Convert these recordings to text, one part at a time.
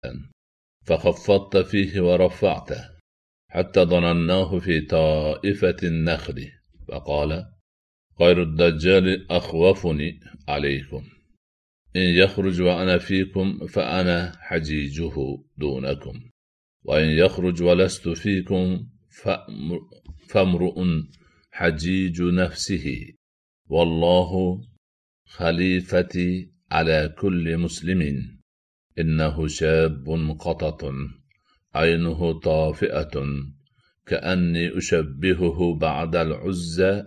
فخفضت فيه ورفعته حتى ظنناه في طائفة النخل، فقال: غير الدجال أخوفني عليكم، إن يخرج وأنا فيكم فأنا حجيجه دونكم، وإن يخرج ولست فيكم فامرؤ حجيج نفسه، والله خليفتي على كل مسلم، إنه شاب قطط عينه طافئة، كأني أشبهه بعبد العزى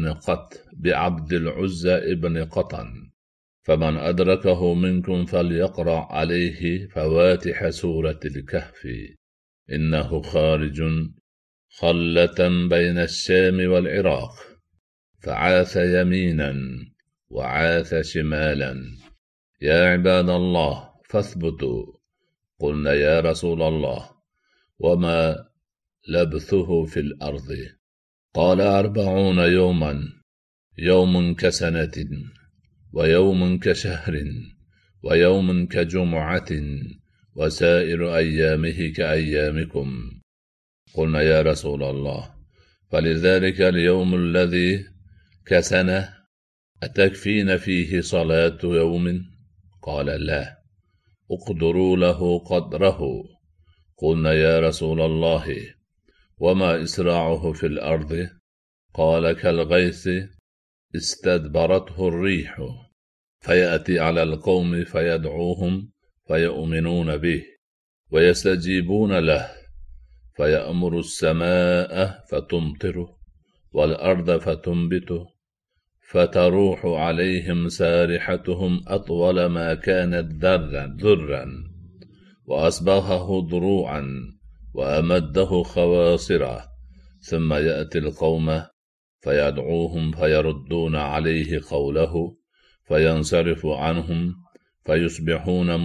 ابن قطن، فمن أدركه منكم فليقرأ عليه فواتح سورة الكهف، إنه خارج خلة بين الشام والعراق، فعاث يمينا وعاث شمالا، يا عباد الله فاثبتوا. قلنا: يا رسول الله، وما لبثه في الأرض؟ قال: 40 يوما، يوم كسنة، ويوم كشهر، ويوم كجمعة، وسائر أيامه كأيامكم. قلنا: يا رسول الله، فلذلك اليوم الذي كسنة أتكفين فيه صلاة يوم؟ قال: لا. اقدروا له قدره. قلنا: يا رسول الله، وما إسراعه في الأرض؟ قال: كالغيث استدبرته الريح، فيأتي على القوم فيدعوهم فيؤمنون به ويستجيبون له، فيأمر السماء فتمطره والأرض فتنبته، فتروح عليهم سارحتهم أطول ما كانت ذرا، وأصبغه ضروعا، وأمده خواصرا، ثم يأتي القوم فيدعوهم فيردون عليه قوله، فينصرف عنهم، فيصبحون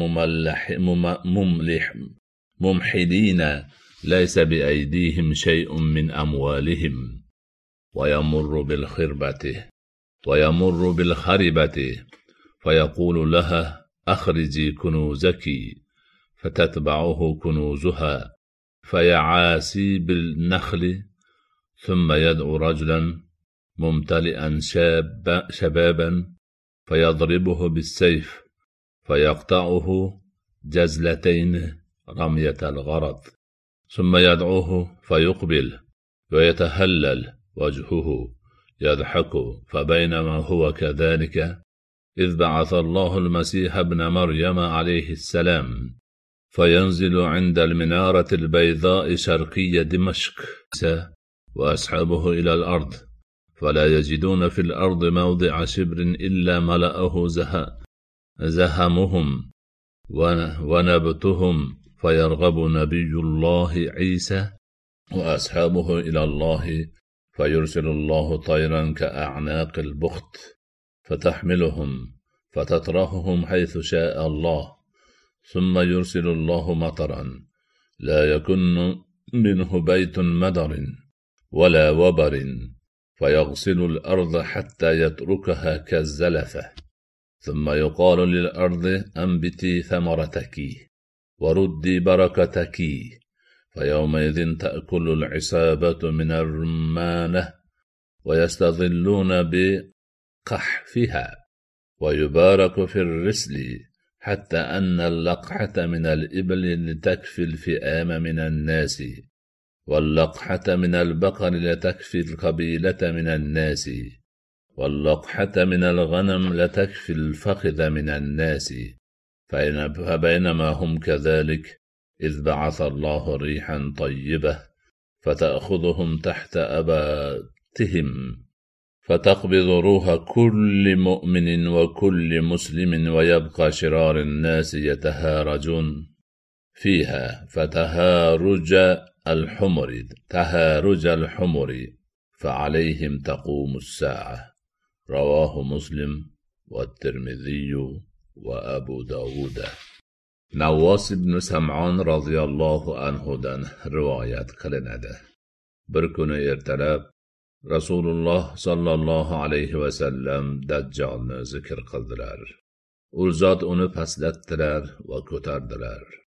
ممحلين، ليس بأيديهم شيء من أموالهم، ويمر بالخربة فيقول لها: أخرجي كنوزك، فتتبعه كنوزها، فيعاسي بالنخل، ثم يدعو رجلا ممتلئا شبابا فيضربه بالسيف، فيقطعه جزلتين رمية الغرض، ثم يدعوه فيقبل ويتهلل وجهه يضحك، فبينما هو كذلك إذ بعث الله المسيح ابن مريم عليه السلام، فينزل عند المنارة البيضاء شرقي دمشق وأصحابه إلى الأرض، فلا يجدون في الأرض موضع شبر إلا ملأه زهمهم ونبتهم، فيرغب نبي الله عيسى وأصحابه إلى الله، فيرسل الله طيرا كأعناق البخت فتحملهم فتطرحهم حيث شاء الله، ثم يرسل الله مطرا لا يكن منه بيت مدر ولا وبر، فيغسل الأرض حتى يتركها كالزلفة، ثم يقال للأرض: أنبتي ثمرتك وردي بركتك، فيومئذ تأكل العصابة من الرمانة ويستظلون بقحفها، ويبارك في الرسل، حتى أن اللقحة من الإبل لتكفي الفئام من الناس، واللقحة من البقر لتكفي القبيلة من الناس، واللقحة من الغنم لتكفي الفخذ من الناس، فبينما هم كذلك إذ بعث الله ريحا طيبة فتأخذهم تحت أباتهم، فتقبض روح كل مؤمن وكل مسلم، ويبقى شرار الناس يتهارجون فيها فتهارج الحمر، فعليهم تقوم الساعة. رواه مسلم والترمذي وأبو داود. Navvos ibn Sam'on roziyallohu anhudan rivoyat qilinadi. Bir kuni ertalab Rasululloh sallallohu alayhi va sallam Dajjolni zikr qildilar. U zot uni pastlatdilar va ko'tardilar.